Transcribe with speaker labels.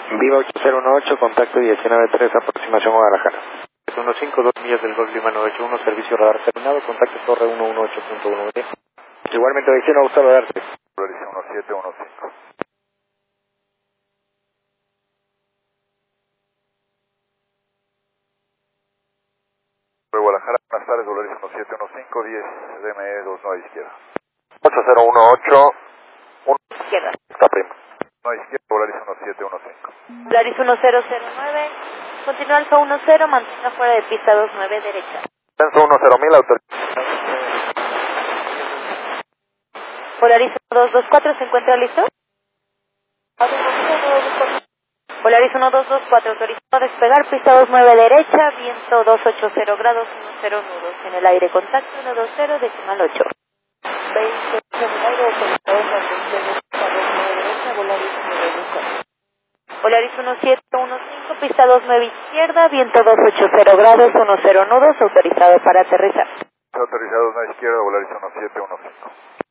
Speaker 1: Viva 8018, contacto 19-3, aproximación Guadalajara. 15, 2 millas del Golf Lima 981, servicio radar terminado, contacto torre 118.1. Igualmente, vecino, gusto saludarte.
Speaker 2: Flores 1715. De Guadalajara, buenas tardes, Dolores 1715, 10 DME 29 izquierda. 8018, 1
Speaker 3: Izquierda.
Speaker 2: está prima. 1 izquierda, Dolores 1715.
Speaker 3: Polaris 1009, continúa Alfa 10, mantenga fuera de pista 29 derecha.
Speaker 2: Censo 10000, autorización.
Speaker 3: Polaris 1224, ¿se encuentra listo? Polaris 1224, autorizado a despegar, pista 29 derecha, viento 280 grados, 10 nudos. En el aire, contacto 120, decimal 8. 20 en el aire, autorizado a despegar, pista 29 derecha, Polaris 925. Polaris 1715, pista 29 izquierda, viento 280 grados, 10 nudos, autorizado para aterrizar.
Speaker 2: Autorizado 1 izquierda, Dolores 1715.